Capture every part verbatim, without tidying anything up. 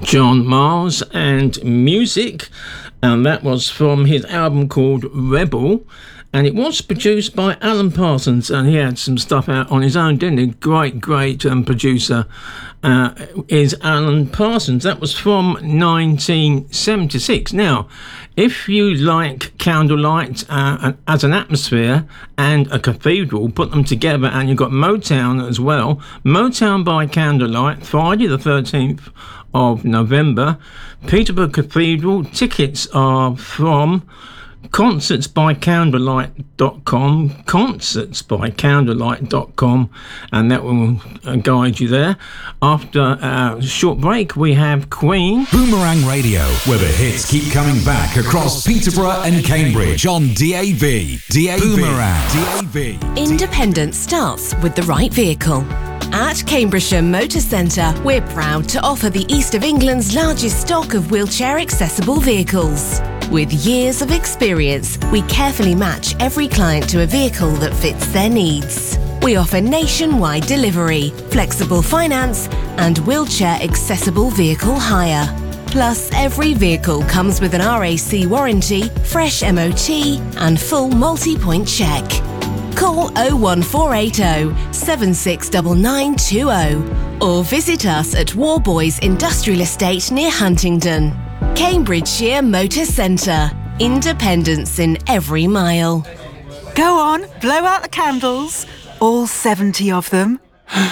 John Miles and Music, and that was from his album called Rebel, and it was produced by Alan Parsons, and he had some stuff out on his own, didn't he? Great, great um, producer uh, is Alan Parsons. That was from nineteen seventy-six. Now, if you like Candlelight uh, as an atmosphere and a cathedral, put them together, and you've got Motown as well. Motown by Candlelight, Friday the thirteenth of November, Peterborough Cathedral. Tickets are from concerts by candlelight dot com, concerts by candlelight dot com, and that will uh, guide you there. After a short break, we have Queen. Boomerang Radio, where the hits keep coming back across Peterborough and Cambridge on D A B. D A B. Boomerang. D A B. Independence starts with the right vehicle. At Cambridgeshire Motor Centre, we're proud to offer the East of England's largest stock of wheelchair-accessible vehicles. With years of experience, we carefully match every client to a vehicle that fits their needs. We offer nationwide delivery, flexible finance, and wheelchair-accessible vehicle hire. Plus, every vehicle comes with an R A C warranty, fresh M O T, and full multi-point check. Call oh one four eight oh, seven six nine nine two oh or visit us at Warboys Industrial Estate near Huntingdon. Cambridgeshire Motor Centre. Independence in every mile. Go on, blow out the candles. All seventy of them.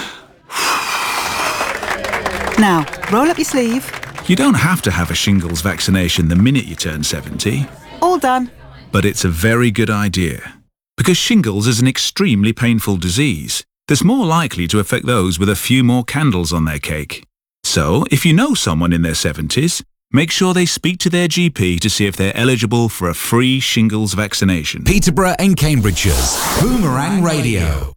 Now, roll up your sleeve. You don't have to have a shingles vaccination the minute you turn seventy. All done. But it's a very good idea. Because shingles is an extremely painful disease that's more likely to affect those with a few more candles on their cake. So, if you know someone in their seventies, make sure they speak to their G P to see if they're eligible for a free shingles vaccination. Peterborough and Cambridgeshire's Boomerang Radio.